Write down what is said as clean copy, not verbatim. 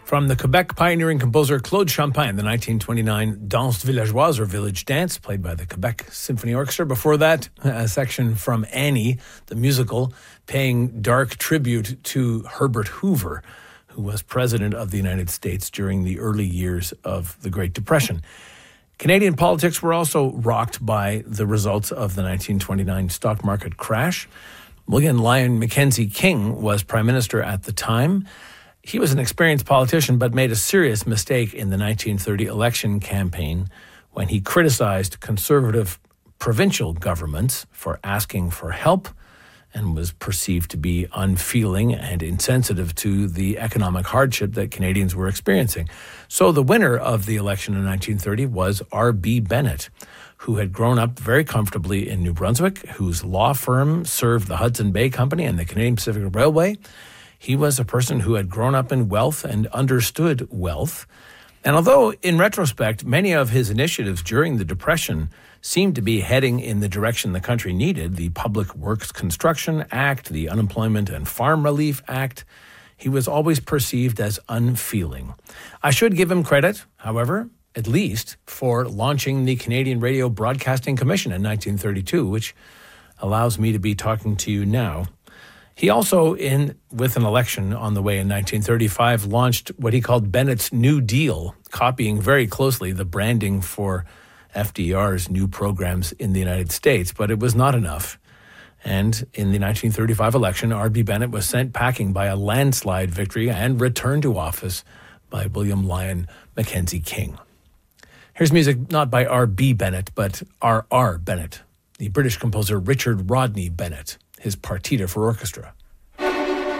From the Quebec pioneering composer Claude Champagne, the 1929 Danse Villageoise, or Village Dance, played by the Quebec Symphony Orchestra. Before that, a section from Annie, the musical, paying dark tribute to Herbert Hoover, who was President of the United States during the early years of the Great Depression. Canadian politics were also rocked by the results of the 1929 stock market crash. William Lyon Mackenzie King was Prime Minister at the time. He was an experienced politician, but made a serious mistake in the 1930 election campaign when he criticized conservative provincial governments for asking for help and was perceived to be unfeeling and insensitive to the economic hardship that Canadians were experiencing. So the winner of the election in 1930 was R.B. Bennett, who had grown up very comfortably in New Brunswick, whose law firm served the Hudson Bay Company and the Canadian Pacific Railway. He was a person who had grown up in wealth and understood wealth. And although, in retrospect, many of his initiatives during the Depression seemed to be heading in the direction the country needed, the Public Works Construction Act, the Unemployment and Farm Relief Act, he was always perceived as unfeeling. I should give him credit, however, at least for launching the Canadian Radio Broadcasting Commission in 1932, which allows me to be talking to you now. He also, with an election on the way in 1935, launched what he called Bennett's New Deal, copying very closely the branding for FDR's new programs in the United States. But it was not enough. And in the 1935 election, R.B. Bennett was sent packing by a landslide victory and returned to office by William Lyon Mackenzie King. Here's music not by R.B. Bennett, but R.R. Bennett, the British composer Richard Rodney Bennett, his Partita for Orchestra.